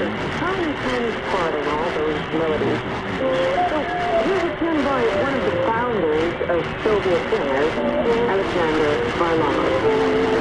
a tiny, tiny part in all those melodies. So here's a tune by one of the founders of Soviet singers, Alexander Varlamov.